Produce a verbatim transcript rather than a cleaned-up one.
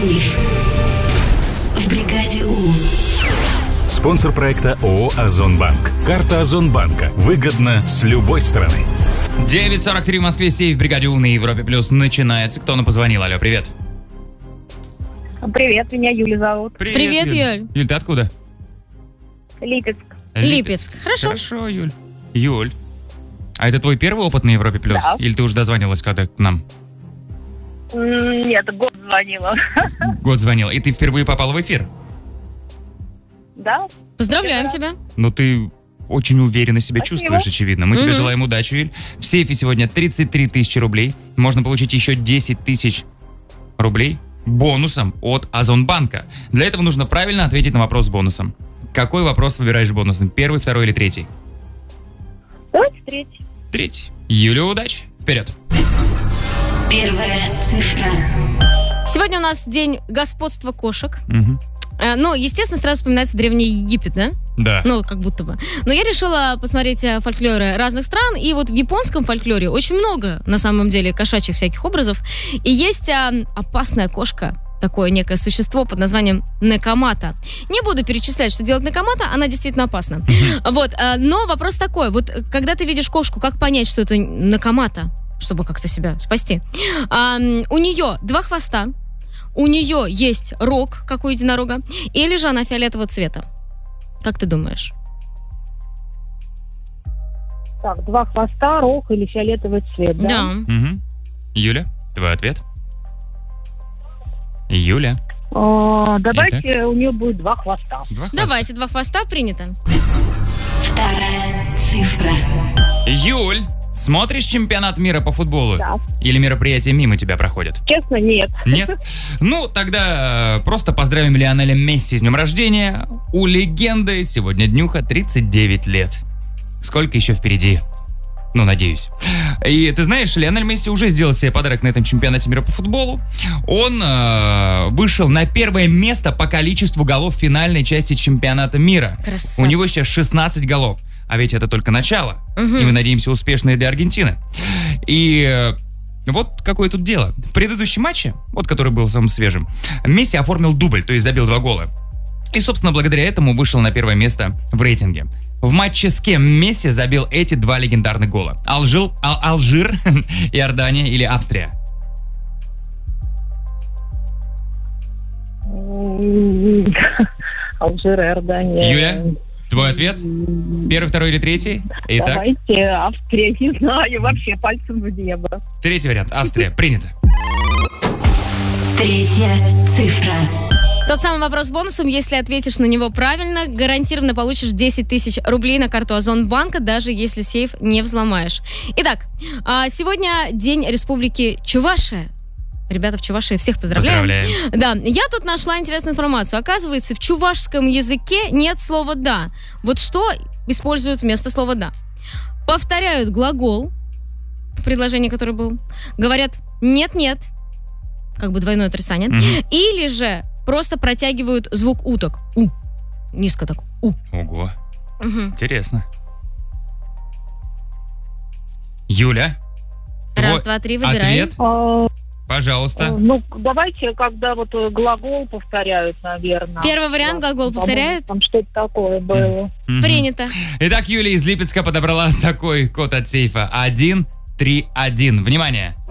Сейф в бригаде У. Спонсор проекта ООО «Озонбанк». Карта Озонбанка. Выгодно с любой стороны. девять сорок три в Москве, Сейф в бригаде У на Европе Плюс начинается. Кто нам позвонил? Алло, привет. Привет, меня Юля зовут. Привет, Привет, Юль. Юль. Юль, ты откуда? Липецк. Липецк. Хорошо. Хорошо, Юль. Юль. А это твой первый опыт на Европе Плюс? Да. Или ты уже дозванивалась когда к нам? М, Нет, год звонила. Год звонил. И ты впервые попал в эфир? Да? Поздравляем тебя. Ну, ты очень уверенно себя Спасибо. чувствуешь, очевидно. Мы тебе Мгм. желаем удачи, Юль. В сейфе сегодня тридцать три тысячи рублей. Можно получить еще десять тысяч рублей бонусом от Озонбанка. Для этого нужно правильно ответить на вопрос с бонусом. Какой вопрос выбираешь бонусом? Первый, второй или третий? Давайте третий. Третий. Юля, удачи. Вперед. Первая цифра. Сегодня у нас день господства кошек. Мгм. Э, Ну, естественно, сразу вспоминается Древний Египет, да? Да. Ну, как будто бы. Но я решила посмотреть э, фольклоры разных стран, и вот в японском фольклоре очень много, на самом деле, кошачьих всяких образов. И есть а, опасная кошка, такое некое существо под названием Некомата. Не буду перечислять, что делает Некомата, она действительно опасна. Вот, а, но вопрос такой, вот когда ты видишь кошку, как понять, что это Некомата, чтобы как-то себя спасти? А, м, у нее два хвоста, у нее есть рог, как у единорога, или же она фиолетового цвета. Как ты думаешь? Так, два хвоста, рог или фиолетовый цвет, да? Да. Мгм. Юля, твой ответ? Юля. А, давайте у нее будет два хвоста. Два хвоста. Давайте, два хвоста, принято. Вторая цифра. Юль, смотришь чемпионат мира по футболу? Да. Или мероприятия мимо тебя проходят? Честно, нет. Нет? Ну, тогда э, просто поздравим Лионеля Месси с днем рождения. У легенды сегодня днюха тридцать девять лет. Сколько еще впереди? Ну, надеюсь. И ты знаешь, Лионель Месси уже сделал себе подарок на этом чемпионате мира по футболу. Он э, вышел на первое место по количеству голов в финальной части чемпионата мира. Красавчик. У него сейчас шестнадцать голов. А ведь это только начало. Мгм. И мы надеемся, успешное для Аргентины. И э, вот какое тут дело. В предыдущем матче, вот который был самым свежим, Месси оформил дубль, то есть забил два гола. И, собственно, благодаря этому вышел на первое место в рейтинге. В матче с кем Месси забил эти два легендарных гола? Алжир, Ал- Алжир, Иордания или Австрия? М, Алжир, Иордания. Юля, твой ответ? Первый, второй или третий? Итак, Давайте Австрия, не знаю, вообще пальцем в небо. третий вариант. Австрия. Принято. Третья цифра. Тот самый вопрос с бонусом, если ответишь на него правильно, гарантированно получишь десять тысяч рублей на карту Озонбанка, даже если сейф не взломаешь. Итак, а, сегодня день Республики Чувашия. Ребята в Чувашии, всех поздравляем. Поздравляем. Да, я тут нашла интересную информацию. Оказывается, в чувашском языке нет слова «да». Вот что используют вместо слова «да»? Повторяют глагол в предложении, которое был. Говорят «нет-нет», как бы двойное отрицание. Мгм. Или же просто протягивают звук «у» так. «У». Низко так. «У». Ого, Мгм. интересно. Юля, Раз, твой два, три, выбираем. ответ, А, пожалуйста. Ну, давайте, когда вот э, глагол повторяют, наверное. Первый вариант, глагол По-моему, повторяют. Там что-то такое было. Мгм. Принято. Итак, Юлия из Липецка подобрала такой код от сейфа. один три один. Внимание!